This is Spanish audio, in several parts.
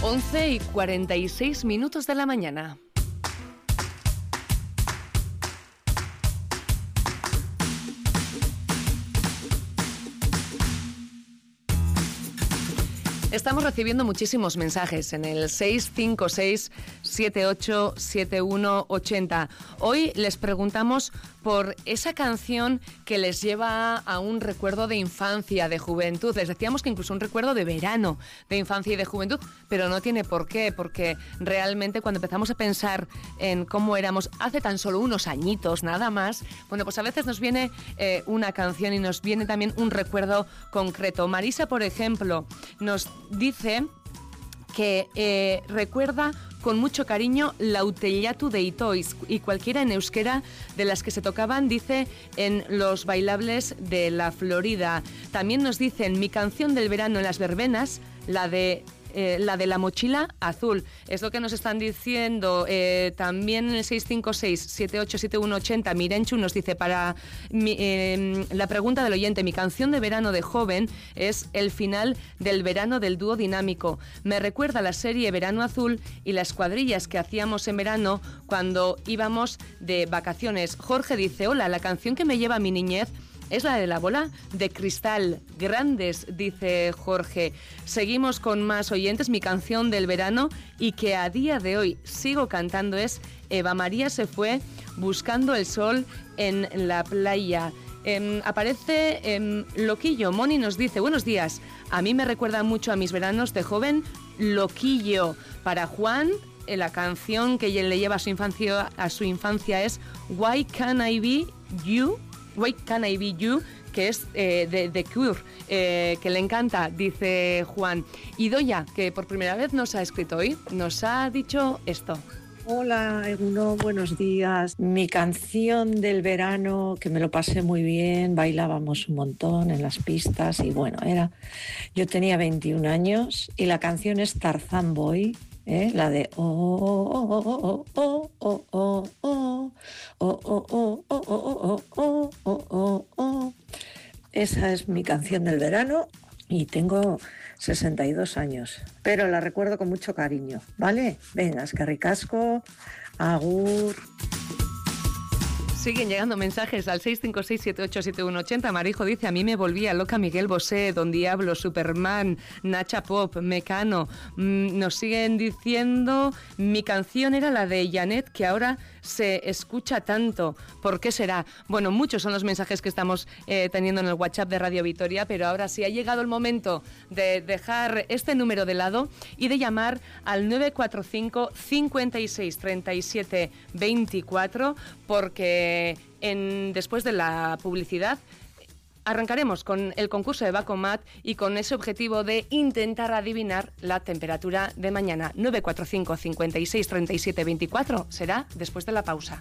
11:46 de la mañana. Estamos recibiendo muchísimos mensajes en el 656-787180. Hoy les preguntamos por esa canción que les lleva a un recuerdo de infancia, de juventud. Les decíamos que incluso un recuerdo de verano, de infancia y de juventud, pero no tiene por qué, porque realmente cuando empezamos a pensar en cómo éramos hace tan solo unos añitos, nada más, bueno, pues a veces nos viene una canción y nos viene también un recuerdo concreto. Marisa, por ejemplo, nos dice que recuerda con mucho cariño Lautellatu de Itois y cualquiera en euskera de las que se tocaban, dice, en los bailables de la Florida. También nos dicen mi canción del verano en las verbenas, la de la mochila azul. Es lo que nos están diciendo también en el 656-787180. Mirenchu nos dice para la pregunta del oyente, mi canción de verano de joven es el final del verano del dúo dinámico. Me recuerda la serie Verano Azul y las cuadrillas que hacíamos en verano cuando íbamos de vacaciones. Jorge dice, hola, la canción que me lleva a mi niñez es la de la bola de cristal. Grandes, dice Jorge. Seguimos con más oyentes. Mi canción del verano y que a día de hoy sigo cantando es Eva María se fue buscando el sol en la playa. Aparece Loquillo. Moni nos dice, buenos días. A mí me recuerda mucho a mis veranos de joven. Loquillo. Para Juan, la canción que le lleva a su infancia es Why Can't I Be You? Why Can't I Be You, que es de The Cure, que le encanta, dice Juan. Y Doya, que por primera vez nos ha escrito hoy, nos ha dicho esto. Hola, Eguno, buenos días. Mi canción del verano, que me lo pasé muy bien, bailábamos un montón en las pistas y bueno, yo tenía 21 años y la canción es Tarzan Boy. La de esa es mi canción del verano y tengo 62 años, pero la recuerdo con mucho cariño, ¿vale? Venga, eskerrik asko, agur. Siguen llegando mensajes al 656-787180. Marijo dice, a mí me volvía loca Miguel Bosé, Don Diablo, Superman, Nacha Pop, Mecano. Nos siguen diciendo, mi canción era la de Janet, que ahora se escucha tanto. ¿Por qué será? Bueno, muchos son los mensajes que estamos teniendo en el WhatsApp de Radio Vitoria, pero ahora sí ha llegado el momento de dejar este número de lado y de llamar al 945 56 37 24, porque después de la publicidad arrancaremos con el concurso de Bacomat y con ese objetivo de intentar adivinar la temperatura de mañana. 945 56 37 24 será después de la pausa.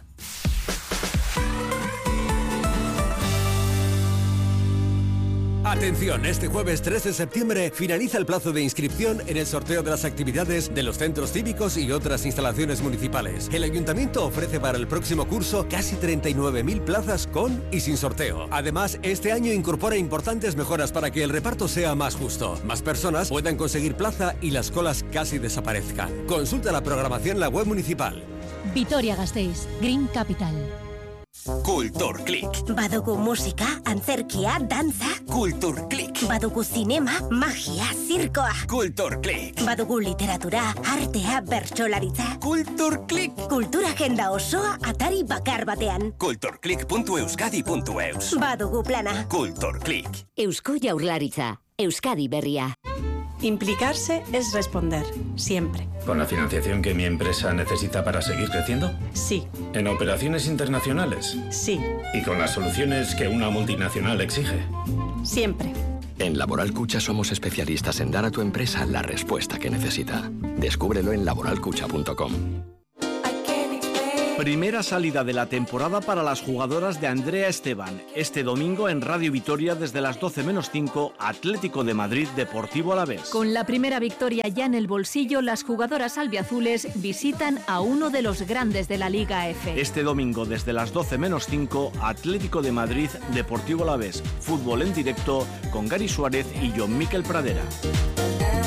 Atención, este jueves 3 de septiembre finaliza el plazo de inscripción en el sorteo de las actividades de los centros cívicos y otras instalaciones municipales. El Ayuntamiento ofrece para el próximo curso casi 39.000 plazas con y sin sorteo. Además, este año incorpora importantes mejoras para que el reparto sea más justo. Más personas puedan conseguir plaza y las colas casi desaparezcan. Consulta la programación en la web municipal. Vitoria-Gasteiz, Green Capital. Kulturklik. Badugu musika, antzerkia, dantza. Kulturklik. Badugu zinema, magia, zirkoa. Kulturklik. Badugu literatura, artea, bertsolaritza. Kulturklik. Kultura agenda osoa atari bakar batean. Kulturklik.euskadi.eus. Badugu plana. Kulturklik. Eusko Jaurlaritza, Euskadi Berria. Implicarse es responder, siempre. ¿Con la financiación que mi empresa necesita para seguir creciendo? Sí. ¿En operaciones internacionales? Sí. ¿Y con las soluciones que una multinacional exige? Siempre. En Laboral Cucha somos especialistas en dar a tu empresa la respuesta que necesita. Descúbrelo en laboralcucha.com. Primera salida de la temporada para las jugadoras de Andrea Esteban. Este domingo en Radio Vitoria desde las 12:05, Atlético de Madrid Deportivo Alavés. Con la primera victoria ya en el bolsillo, las jugadoras albiazules visitan a uno de los grandes de la Liga F. Este domingo desde las 12:05, Atlético de Madrid Deportivo Alavés. Fútbol en directo con Gary Suárez y John Miquel Pradera.